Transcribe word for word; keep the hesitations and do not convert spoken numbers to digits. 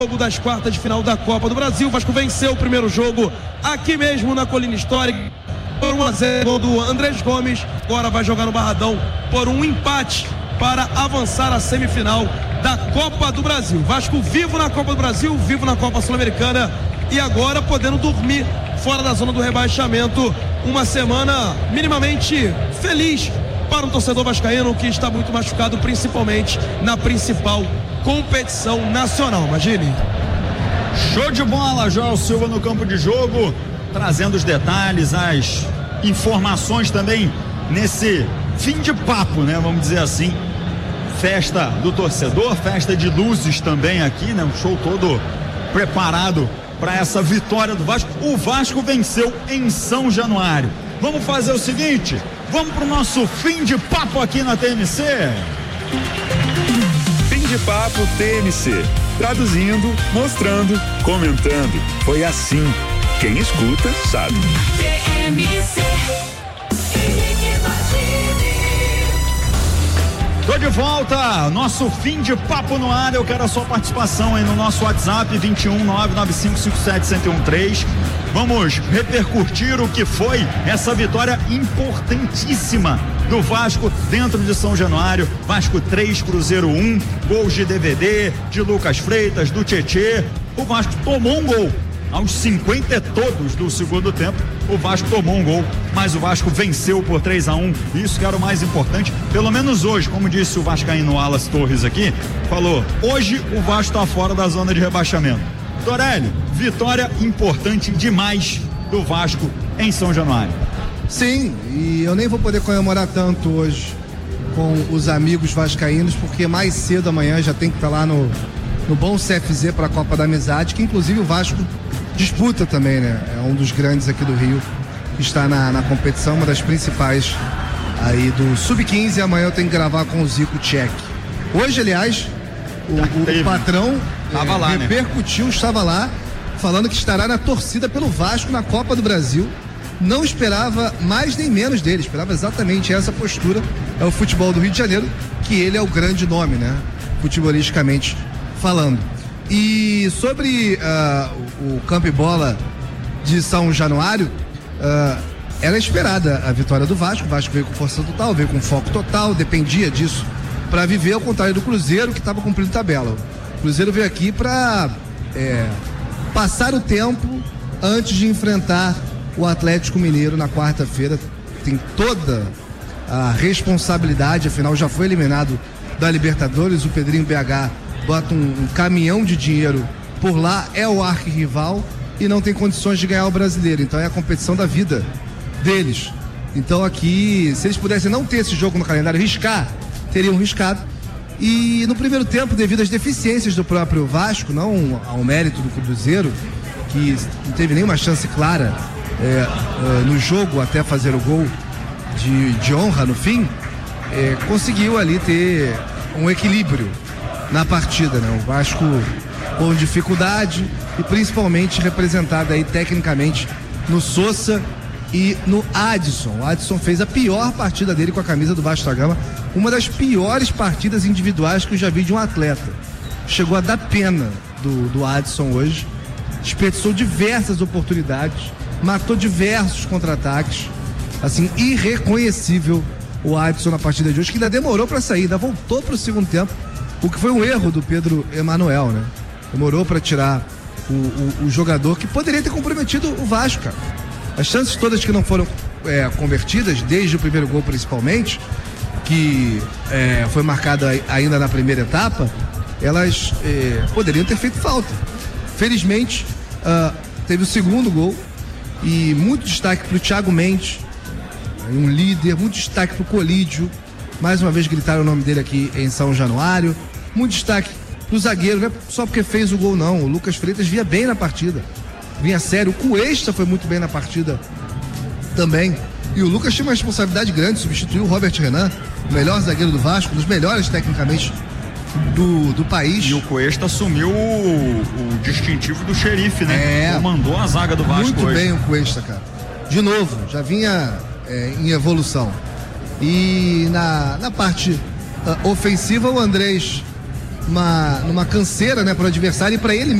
Jogo das quartas de final da Copa do Brasil. O Vasco venceu o primeiro jogo aqui mesmo na Colina Histórica por um a zero do Andrés Gomes. Agora vai jogar no Barradão por um empate para avançar à semifinal da Copa do Brasil. Vasco vivo na Copa do Brasil, vivo na Copa Sul-Americana e agora podendo dormir fora da zona do rebaixamento. Uma semana minimamente feliz para um torcedor vascaíno que está muito machucado, principalmente na principal competição nacional. Imagine. Show de bola, Joel Silva no campo de jogo, trazendo os detalhes, as informações também nesse fim de papo, né? Vamos dizer assim. Festa do torcedor, festa de luzes também aqui, né? Um show todo preparado para essa vitória do Vasco. O Vasco venceu em São Januário. Vamos fazer o seguinte, vamos pro nosso fim de papo aqui na T M C. Fim de papo T M C. Traduzindo, mostrando, comentando. Foi assim. Quem escuta sabe. T M C. Tô de volta, nosso fim de papo no ar. Eu quero a sua participação aí no nosso WhatsApp vinte e um, nove nove cinco cinco sete, um zero um três. Vamos repercutir o que foi essa vitória importantíssima do Vasco dentro de São Januário. Vasco três, Cruzeiro um, gols de D V D, de Lucas Freitas, do Tietê. O Vasco tomou um gol aos cinquenta todos do segundo tempo. O Vasco tomou um gol, mas o Vasco venceu por três a um. Isso que era o mais importante, pelo menos hoje, como disse o vascaíno Wallace Torres aqui, falou, hoje o Vasco está fora da zona de rebaixamento. Torelli, vitória importante demais do Vasco em São Januário. Sim, e eu nem vou poder comemorar tanto hoje com os amigos vascaínos, porque mais cedo amanhã já tem que estar lá no, no bom C F Z para a Copa da Amizade, que inclusive o Vasco disputa também, né? É um dos grandes aqui do Rio, que está na, na competição, uma das principais aí do sub quinze. Amanhã eu tenho que gravar com o Zico Tchek. Hoje, aliás, o, o, o patrão Tava é, lá, repercutiu, né? Estava lá, falando que estará na torcida pelo Vasco na Copa do Brasil. Não esperava mais nem menos dele, esperava exatamente essa postura. É o futebol do Rio de Janeiro, que ele é o grande nome, né? Futebolisticamente falando. E sobre uh, o campo e bola de São Januário, uh, era esperada a vitória do Vasco. O Vasco veio com força total, veio com foco total, dependia disso para viver, ao contrário do Cruzeiro, que estava cumprindo tabela. O Cruzeiro veio aqui para é, passar o tempo antes de enfrentar o Atlético Mineiro na quarta-feira. Tem toda a responsabilidade, afinal já foi eliminado da Libertadores. O Pedrinho B H bota um, um caminhão de dinheiro por lá, é o arquirrival e não tem condições de ganhar o Brasileiro, então é a competição da vida deles. Então aqui, se eles pudessem não ter esse jogo no calendário, riscar, teriam riscado. E no primeiro tempo, devido às deficiências do próprio Vasco, não ao mérito do Cruzeiro, que não teve nenhuma chance clara é, é, no jogo até fazer o gol de, de honra no fim, é, conseguiu ali ter um equilíbrio na partida, né? O Vasco com dificuldade e principalmente representado aí tecnicamente no Sousa e no Adson. O Adson fez a pior partida dele com a camisa do Vasco da Gama, uma das piores partidas individuais que eu já vi de um atleta. Chegou a dar pena do, do Adson hoje, desperdiçou diversas oportunidades, matou diversos contra-ataques, assim, irreconhecível o Adson na partida de hoje, que ainda demorou para sair, ainda voltou para o segundo tempo. O que foi um erro do Pedro Emanuel, né? Demorou para tirar o, o, o jogador que poderia ter comprometido o Vasco, cara. As chances todas que não foram é, convertidas, desde o primeiro gol principalmente, que é, foi marcada ainda na primeira etapa, elas é, poderiam ter feito falta. Felizmente, uh, teve o segundo gol e muito destaque para o Thiago Mendes, um líder, muito destaque para o Colídio. Mais uma vez gritaram o nome dele aqui em São Januário. Muito destaque pro zagueiro, não é só porque fez o gol não. O Lucas Freitas vinha bem na partida, vinha sério. O Cuesta foi muito bem na partida também. E o Lucas tinha uma responsabilidade grande, substituiu o Robert Renan, o melhor zagueiro do Vasco, um dos melhores tecnicamente do, do país. E o Cuesta assumiu o, o distintivo do xerife, né? É, comandou a zaga do Vasco muito hoje. Bem o Cuesta, cara. De novo, já vinha é, em evolução. E na, na parte uh, ofensiva, o Andrés uma, numa canseira, né, para o adversário e para ele mesmo.